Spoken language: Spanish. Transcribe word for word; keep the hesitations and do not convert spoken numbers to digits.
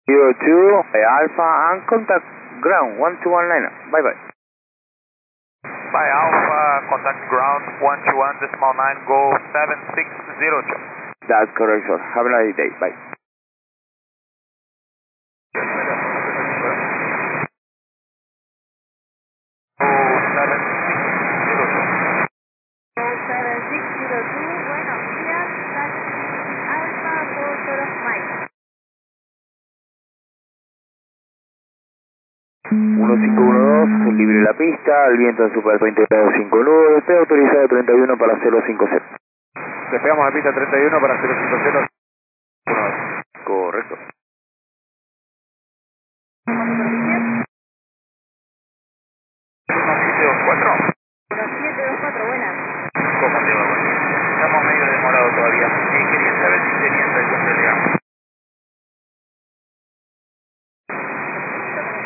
zero two, Alpha and contact ground one two one nine. Bye bye. By Alpha, contact ground one two one decimal nine, go seven six zero two. That's correct, sir. Have a nice day. Bye. uno cinco uno dos, libre la pista, el viento en Super veinte grados cinco nueve, despegue autorizado treinta y uno para cero cinco cero. Despegamos la pista treinta y uno para cero cinco cero. Correcto.